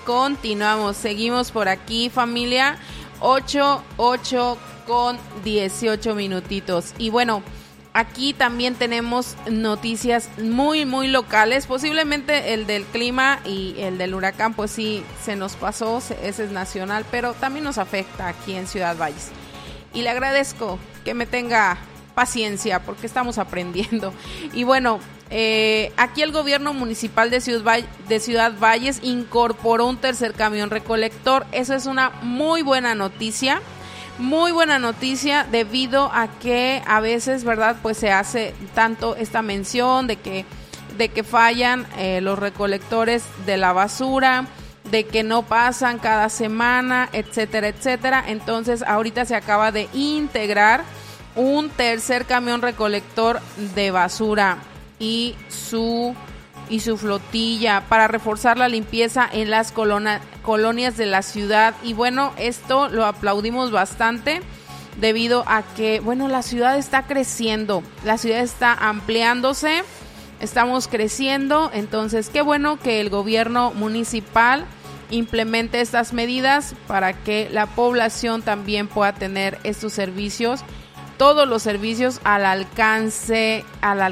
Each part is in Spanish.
continuamos, seguimos por aquí, familia. 8 con 18 minutitos. Y bueno, aquí también tenemos noticias muy, muy locales. Posiblemente el del clima y el del huracán, pues sí, se nos pasó, ese es nacional, pero también nos afecta aquí en Ciudad Valles. Y le agradezco que me tenga paciencia porque estamos aprendiendo. Y bueno, aquí el gobierno municipal de Ciudad Valles incorporó un tercer camión recolector. Eso es una muy buena noticia. Muy buena noticia debido a que a veces, ¿verdad? Pues se hace tanto esta mención de que fallan los recolectores de la basura, de que no pasan cada semana, etcétera, etcétera. Entonces ahorita se acaba de integrar un tercer camión recolector de basura y su flotilla para reforzar la limpieza en las colonias de la ciudad. Y bueno, esto lo aplaudimos bastante debido a que, bueno, la ciudad está creciendo, la ciudad está ampliándose, estamos creciendo, entonces qué bueno que el gobierno municipal implemente estas medidas para que la población también pueda tener estos servicios, todos los servicios al alcance.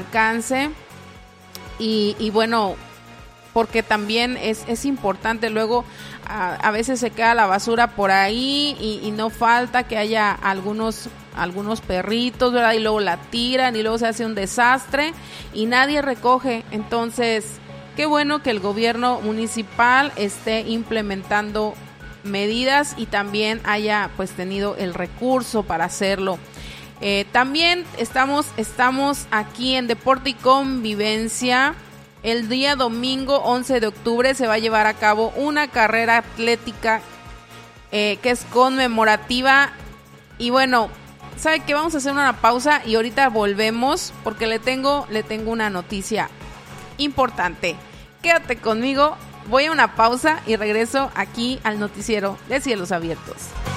Y bueno, porque también es importante, luego a veces se queda la basura por ahí y no falta que haya algunos perritos, ¿verdad? Y luego la tiran y luego se hace un desastre y nadie recoge. Entonces, qué bueno que el gobierno municipal esté implementando medidas y también haya pues tenido el recurso para hacerlo. También estamos aquí en Deporte y Convivencia. El día domingo 11 de octubre se va a llevar a cabo una carrera atlética que es conmemorativa. Y bueno, ¿sabe qué? Vamos a hacer una pausa y ahorita volvemos porque le tengo una noticia importante. Quédate conmigo, voy a una pausa y regreso aquí al noticiero de Cielos Abiertos.